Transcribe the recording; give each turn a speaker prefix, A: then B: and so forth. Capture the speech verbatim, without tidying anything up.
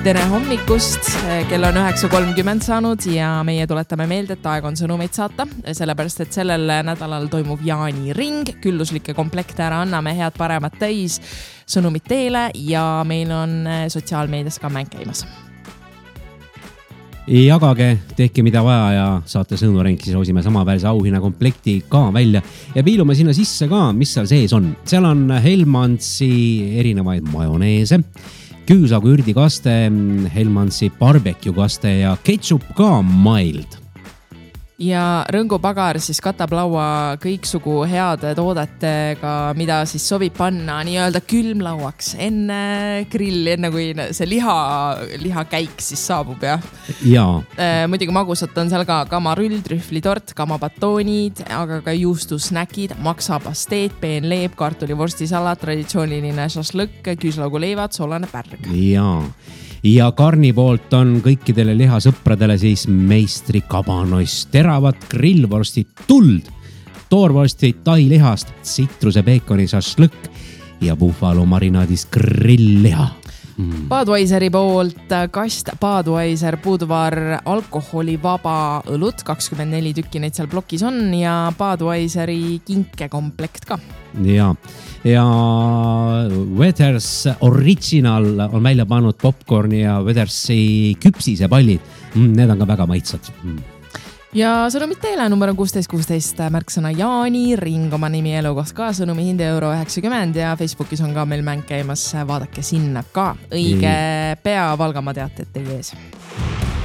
A: Tere hommikust, kell on üheksa kolmkümmend saanud ja meie tuletame meelde, et aeg on sõnumeid saata, sellepärast et sellel nädalal toimub Jaani ring, külluslikke komplekte ära anname, head paremat täis sõnumid teele ja meil on sotsiaalmeedias ka mäng käimas.
B: Jagage, tehke mida vaja ja saate sõnurenk, siis roosime samaväärse auhinna komplekti ka välja ja piilume sinna sisse ka, mis seal sees on. Seal on Hellmannsi erinevaid majoneese, Küüsagu ürdikaste, Hellmannsi barbecue kaste ja ketchup ka mild.
A: Ja rõngupagar siis katab laua kõiksugu heade toodetega, mida siis sobib panna nii-öelda külmlauaks enne grilli, enne kui see liha, lihakäik siis saabub. Ja?
B: Ja.
A: Muidugi magusat on seal ka kamarull, trühvlitort, kamabatoonid, aga ka juustusnäkid, maksapasteed, peenleeb, kartulivorstisalat, traditsiooniline šašlõkk, küüslaugu leivad, solane pärg.
B: Ja. Ja karni poolt on kõikidele lihasõpradele siis meistri kabanois, teravat grillvorsti tuld, toorvorsti tailihast, sitruse peekoni šašlõkk ja buffalo marinaadis grillliha.
A: Mm. Budweiseri poolt kast Budweiser Budvar alkoholivaba õlut, kakskümmend neli tükki neid seal plokis on ja Budweiseri kinkekomplekt ka.
B: Ja, ja Weathers Original on välja pannud popcorni ja Weathersi küpsisepallid. Need on ka väga maitsad.
A: Ja sõnumid teele number on kuusteist kuusteist märksõna Jaani ring, oma nimi elukoht ka, sõnumi hinde euro üheksakümmend ja Facebookis on ka meil mäng käimas, vaadake sinna ka. Õige pea Valgamaa teated teie ees.